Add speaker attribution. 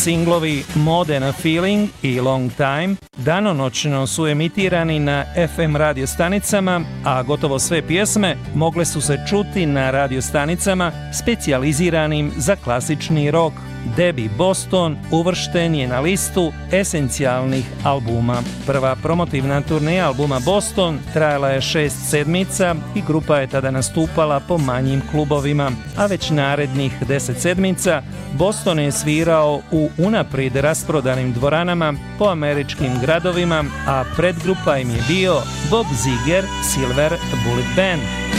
Speaker 1: Singlovi Modern Feeling i Long Time danonoćno su emitirani na FM radio stanicama, a gotovo sve pjesme mogle su se čuti na radio stanicama specijaliziranim za klasični rock. Debbie Boston uvršten je na listu esencijalnih albuma. Prva promotivna turneja albuma Boston trajala je 6 sedmica i grupa je tada nastupala po manjim klubovima, a već narednih 10 sedmica Boston je svirao u unaprijed rasprodanim dvoranama po američkim gradovima, a predgrupa im je bio Bob Seger Silver Bullet Band.